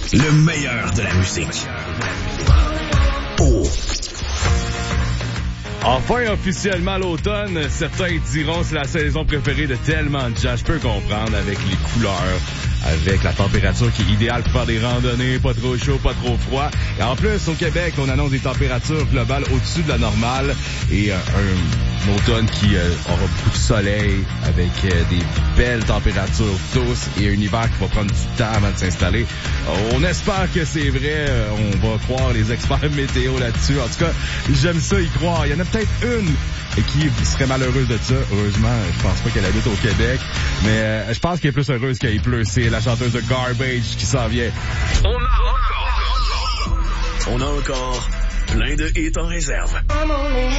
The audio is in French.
Le meilleur de la musique. Oh. Enfin, officiellement l'automne, certains diront c'est la saison préférée de tellement de gens. Je peux comprendre avec les couleurs, avec la température qui est idéale pour faire des randonnées, pas trop chaud, pas trop froid. Et en plus, au Québec, on annonce des températures globales au-dessus de la normale et un automne qui aura beaucoup de soleil avec des belles températures douces et un hiver qui va prendre du temps avant de s'installer. On espère que c'est vrai. On va croire les experts météo là-dessus. En tout cas, j'aime ça y croire. Il y en a peut-être une qui serait malheureuse de ça. Heureusement, je pense pas qu'elle habite au Québec. Mais je pense qu'elle est plus heureuse qu'il pleut. C'est la chanteuse de Garbage qui s'en vient. On a encore plein de hits en réserve.